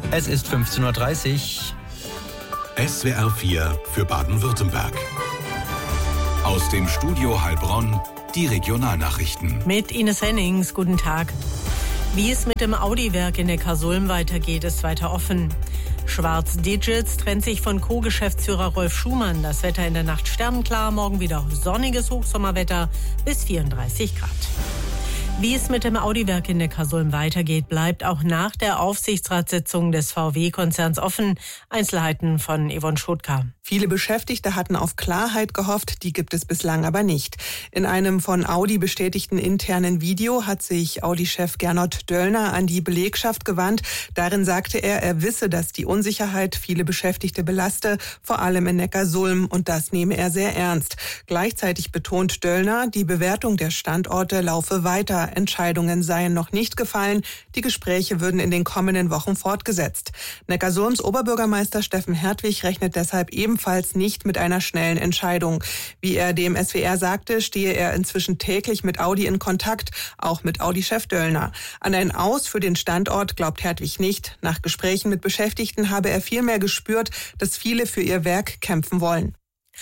Es ist 15.30 Uhr. SWR 4 für Baden-Württemberg. Aus dem Studio Heilbronn die Regionalnachrichten. Mit Ines Hennings, guten Tag. Wie es mit dem Audi-Werk in Neckarsulm weitergeht, ist weiter offen. Schwarz Digits trennt sich von Co-Geschäftsführer Rolf Schumann. Das Wetter in der Nacht sternenklar, morgen wieder sonniges Hochsommerwetter bis 34 Grad. Wie es mit dem Audi-Werk in Neckarsulm weitergeht, bleibt auch nach der Aufsichtsratssitzung des VW-Konzerns offen. Einzelheiten von Yvonne Schotka. Viele Beschäftigte hatten auf Klarheit gehofft, die gibt es bislang aber nicht. In einem von Audi bestätigten internen Video hat sich Audi-Chef Gernot Döllner an die Belegschaft gewandt. Darin sagte er wisse, dass die Unsicherheit viele Beschäftigte belaste, vor allem in Neckarsulm, und das nehme er sehr ernst. Gleichzeitig betont Döllner, die Bewertung der Standorte laufe weiter. Entscheidungen seien noch nicht gefallen. Die Gespräche würden in den kommenden Wochen fortgesetzt. Neckarsulms Oberbürgermeister Steffen Hertwig rechnet deshalb ebenfalls nicht mit einer schnellen Entscheidung. Wie er dem SWR sagte, stehe er inzwischen täglich mit Audi in Kontakt, auch mit Audi-Chef Döllner. An ein Aus für den Standort glaubt Hertwig nicht. Nach Gesprächen mit Beschäftigten habe er vielmehr gespürt, dass viele für ihr Werk kämpfen wollen.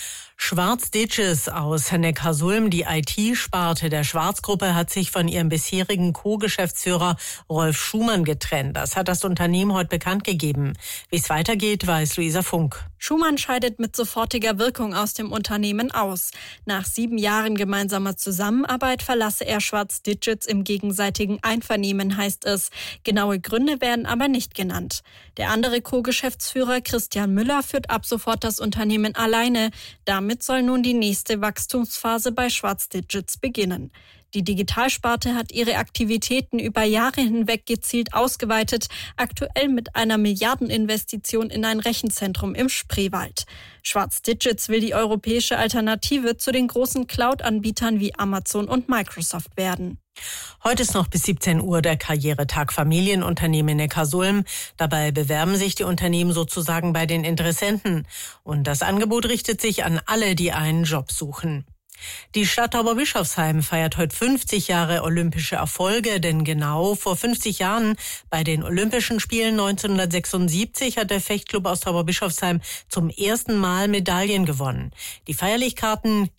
Schwarz Digits aus Neckarsulm, die IT-Sparte der Schwarz-Gruppe, hat sich von ihrem bisherigen Co-Geschäftsführer Rolf Schumann getrennt. Das hat das Unternehmen heute bekannt gegeben. Wie es weitergeht, weiß Luisa Funk. Schumann scheidet mit sofortiger Wirkung aus dem Unternehmen aus. Nach 7 Jahren gemeinsamer Zusammenarbeit verlasse er Schwarz Digits im gegenseitigen Einvernehmen, heißt es. Genaue Gründe werden aber nicht genannt. Der andere Co-Geschäftsführer Christian Müller führt ab sofort das Unternehmen alleine. Damit soll nun die nächste Wachstumsphase bei Schwarz Digits beginnen. Die Digitalsparte hat ihre Aktivitäten über Jahre hinweg gezielt ausgeweitet, aktuell mit einer Milliardeninvestition in ein Rechenzentrum im Spreewald. Schwarz Digits will die europäische Alternative zu den großen Cloud-Anbietern wie Amazon und Microsoft werden. Heute ist noch bis 17 Uhr der Karrieretag Familienunternehmen in Neckarsulm. Dabei bewerben sich die Unternehmen sozusagen bei den Interessenten. Und das Angebot richtet sich an alle, die einen Job suchen. Die Stadt Tauberbischofsheim feiert heute 50 Jahre olympische Erfolge, denn genau vor 50 Jahren bei den Olympischen Spielen 1976 hat der Fechtclub aus Tauberbischofsheim zum ersten Mal Medaillen gewonnen. Die Feierlichkeiten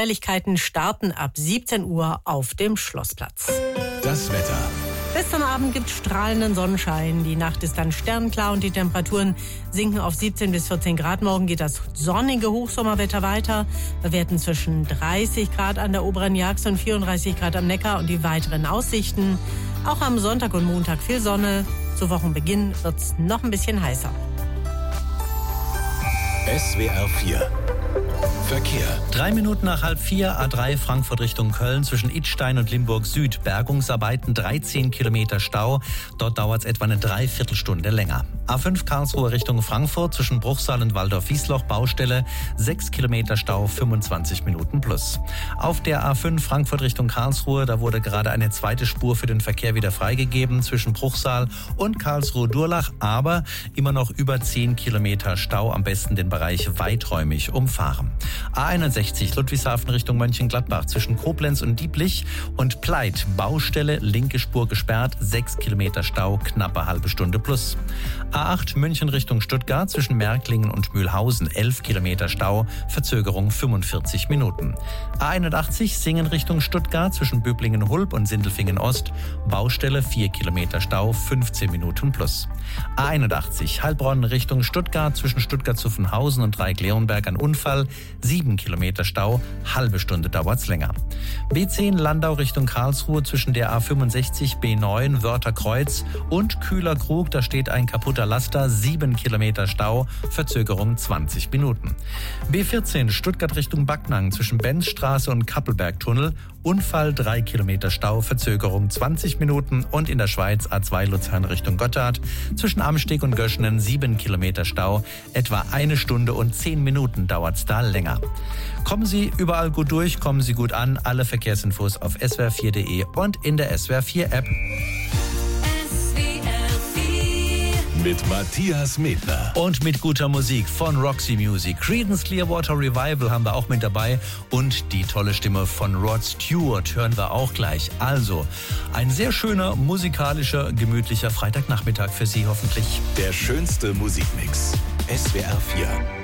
starten ab 17 Uhr auf dem Schlossplatz. Das Wetter. Bis zum Abend gibt es strahlenden Sonnenschein. Die Nacht ist dann sternenklar und die Temperaturen sinken auf 17 bis 14 Grad. Morgen geht das sonnige Hochsommerwetter weiter. Wir werden zwischen 30 Grad an der oberen Jagst und 34 Grad am Neckar und die weiteren Aussichten. Auch am Sonntag und Montag viel Sonne. Zu Wochenbeginn wird es noch ein bisschen heißer. SWR 4 Verkehr. 3 Minuten nach 3:30, A3 Frankfurt Richtung Köln zwischen Idstein und Limburg Süd. Bergungsarbeiten, 13 Kilometer Stau. Dort dauert es etwa eine Dreiviertelstunde länger. A5 Karlsruhe Richtung Frankfurt zwischen Bruchsal und Waldorf-Wiesloch Baustelle, 6 Kilometer Stau, 25 Minuten plus. Auf der A5 Frankfurt Richtung Karlsruhe, da wurde gerade eine zweite Spur für den Verkehr wieder freigegeben zwischen Bruchsal und Karlsruhe-Durlach, aber immer noch über 10 Kilometer Stau, am besten den Bereich weiträumig umfahren. A61 Ludwigshafen Richtung Mönchengladbach zwischen Koblenz und Dieblich und Pleit Baustelle, linke Spur gesperrt, 6 Kilometer Stau, knappe halbe Stunde plus. A8 München Richtung Stuttgart zwischen Märklingen und Mühlhausen, 11 Kilometer Stau, Verzögerung 45 Minuten. A81 Singen Richtung Stuttgart zwischen Böblingen-Hulb und Sindelfingen-Ost, Baustelle 4 Kilometer Stau, 15 Minuten plus. A81 Heilbronn Richtung Stuttgart zwischen Stuttgart-Zuffenhausen und Dreieck-Leonberg ein Unfall, 7 Kilometer Stau, halbe Stunde dauert's länger. B10 Landau Richtung Karlsruhe zwischen der A65 B9 Wörtherkreuz und Kühler-Krug, da steht ein kaputter Laster, 7 Kilometer Stau, Verzögerung 20 Minuten. B14 Stuttgart Richtung Backnang zwischen Benzstraße und Kappelbergtunnel, Unfall 3 Kilometer Stau, Verzögerung 20 Minuten und in der Schweiz A2 Luzern Richtung Gotthard zwischen Amsteg und Göschenen 7 Kilometer Stau, etwa 1 Stunde und 10 Minuten dauert's da länger. Kommen Sie überall gut durch, kommen Sie gut an, alle Verkehrsinfos auf swr4.de und in der SWR4 App. Mit Matthias Medler. Und mit guter Musik von Roxy Music. Creedence Clearwater Revival haben wir auch mit dabei. Und die tolle Stimme von Rod Stewart hören wir auch gleich. Also, ein sehr schöner, musikalischer, gemütlicher Freitagnachmittag für Sie hoffentlich. Der schönste Musikmix. SWR 4.